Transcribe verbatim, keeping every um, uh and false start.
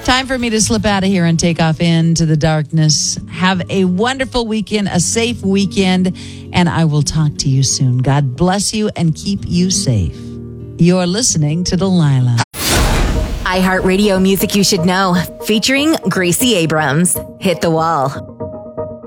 Time for me to slip out of here and take off into the darkness. Have a wonderful weekend, a safe weekend, and I will talk to you soon. God bless you and keep you safe. You're listening to Delilah. iHeartRadio Music You Should Know, featuring Gracie Abrams. Hit the Wall.